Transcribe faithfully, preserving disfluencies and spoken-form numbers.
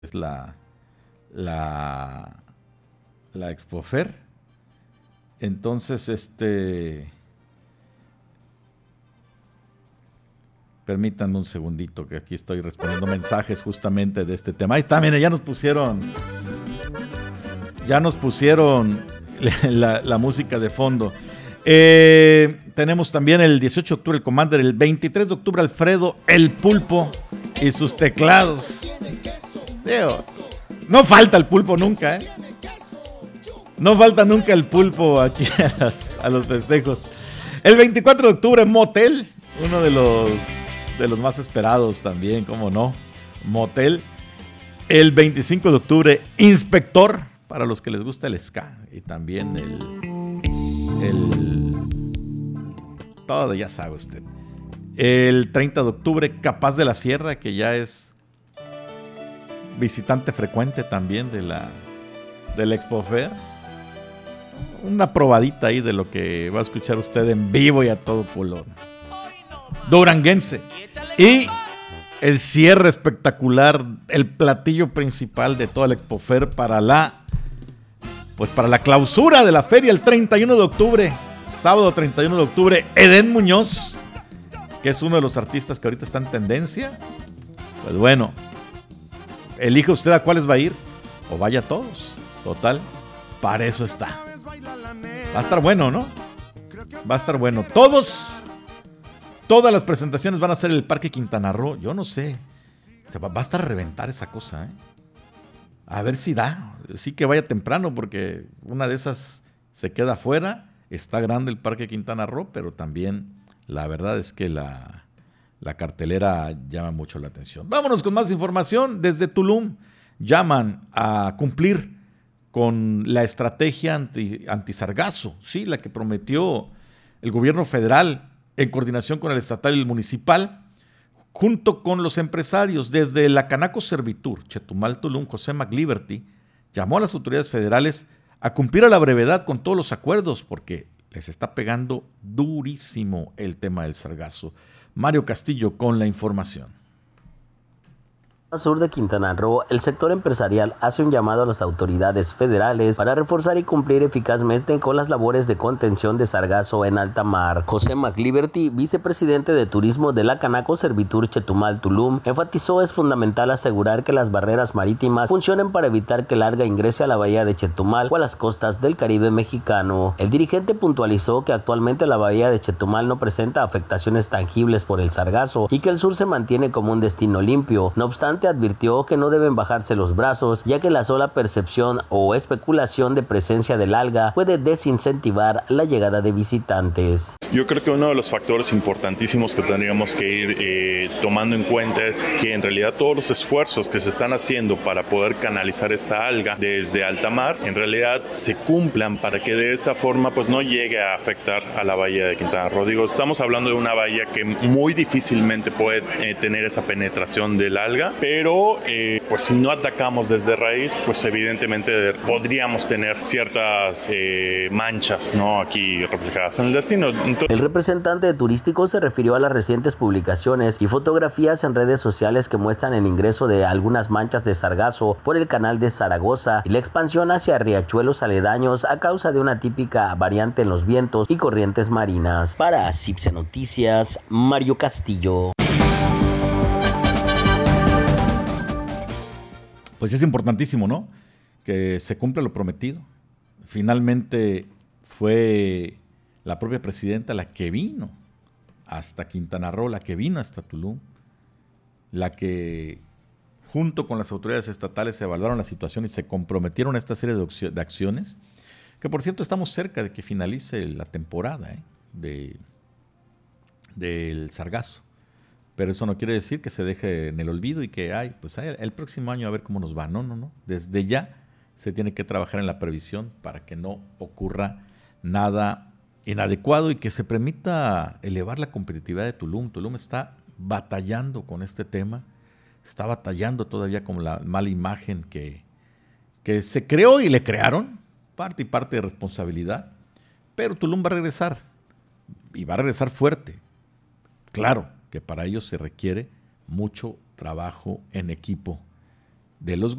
es la, la, la Expofer. Entonces, este, permítanme un segundito que aquí estoy respondiendo mensajes justamente de este tema. Ahí está, miren, ya nos pusieron, ya nos pusieron la, la música de fondo. Eh, tenemos también el dieciocho de octubre el Commander, el veintitrés de octubre Alfredo el Pulpo y sus teclados. Digo, no falta el Pulpo nunca, ¿eh? No falta nunca el Pulpo aquí a, las, a los festejos. El veinticuatro de octubre Motel, uno de los, de los más esperados también, cómo no, Motel. El veinticinco de octubre Inspector, para los que les gusta el ska y también el... el todo, ya sabe usted. El treinta de octubre Capaz de la Sierra, que ya es visitante frecuente también de la, de la Expofer. Una probadita ahí de lo que va a escuchar usted en vivo y a todo pulón. Duranguense. Y el cierre espectacular, el platillo principal de toda la Expofer para la, pues para la clausura de la feria el treinta y uno de octubre, sábado treinta y uno de octubre, Edén Muñoz, que es uno de los artistas que ahorita está en tendencia. Pues bueno, elige usted a cuáles va a ir, o vaya a todos. Total, para eso está. Va a estar bueno, ¿no? Va a estar bueno. Todos, todas las presentaciones van a ser en el Parque Quintana Roo. Yo no sé. Se va, va a estar a reventar esa cosa, ¿eh? A ver si da. Sí que vaya temprano, porque una de esas se queda afuera. Está grande el Parque Quintana Roo, pero también la verdad es que la, la cartelera llama mucho la atención. Vámonos con más información. Desde Tulum llaman a cumplir con la estrategia anti, anti-sargazo, ¿sí? La que prometió el gobierno federal en coordinación con el estatal y el municipal, junto con los empresarios. Desde la Canaco Servitur, Chetumal, Tulum, José McLiberty llamó a las autoridades federales a cumplir a la brevedad con todos los acuerdos, porque les está pegando durísimo el tema del sargazo. Mario Castillo con la información. Sur de Quintana Roo, el sector empresarial hace un llamado a las autoridades federales para reforzar y cumplir eficazmente con las labores de contención de sargazo en alta mar. José McLiberty, vicepresidente de turismo de la Canaco Servitur Chetumal Tulum, enfatizó es fundamental asegurar que las barreras marítimas funcionen para evitar que el alga ingrese a la bahía de Chetumal o a las costas del Caribe mexicano. El dirigente puntualizó que actualmente la bahía de Chetumal no presenta afectaciones tangibles por el sargazo y que el sur se mantiene como un destino limpio. No obstante, advirtió que no deben bajarse los brazos, ya que la sola percepción o especulación de presencia del alga puede desincentivar la llegada de visitantes. Yo creo que uno de los factores importantísimos que tendríamos que ir eh, tomando en cuenta es que en realidad todos los esfuerzos que se están haciendo para poder canalizar esta alga desde alta mar, en realidad se cumplan para que de esta forma pues no llegue a afectar a la bahía de Quintana Roo. Digo, estamos hablando de una bahía que muy difícilmente puede eh, tener esa penetración del alga, pero eh, pues si no atacamos desde raíz, pues evidentemente podríamos tener ciertas eh, manchas, ¿no?, aquí reflejadas en el destino. Entonces... El representante turístico se refirió a las recientes publicaciones y fotografías en redes sociales que muestran el ingreso de algunas manchas de sargazo por el canal de Zaragoza y la expansión hacia riachuelos aledaños a causa de una típica variante en los vientos y corrientes marinas. Para Cipse Noticias, Mario Castillo. Pues es importantísimo, ¿no?, que se cumpla lo prometido. Finalmente fue la propia presidenta la que vino hasta Quintana Roo, la que vino hasta Tulum, la que junto con las autoridades estatales evaluaron la situación y se comprometieron a esta serie de, de acciones, que por cierto estamos cerca de que finalice la temporada ¿eh? de, del sargazo. Pero eso no quiere decir que se deje en el olvido y que ay, pues ay, el próximo año a ver cómo nos va. No, no, no. Desde ya se tiene que trabajar en la previsión para que no ocurra nada inadecuado y que se permita elevar la competitividad de Tulum. Tulum está batallando con este tema, está batallando todavía con la mala imagen que, que se creó y le crearon, parte y parte de responsabilidad, pero Tulum va a regresar y va a regresar fuerte. Claro que para ello se requiere mucho trabajo en equipo de los